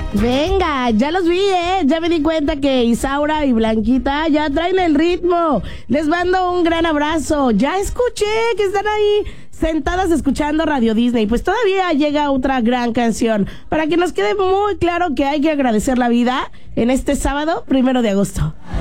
Venga, ya los vi, ya me di cuenta que Isaura y Blanquita ya traen el ritmo. Les mando un gran abrazo. Ya escuché que están ahí sentadas escuchando Radio Disney. Pues todavía llega otra gran canción para que nos quede muy claro que hay que agradecer la vida en este sábado 1 de agosto.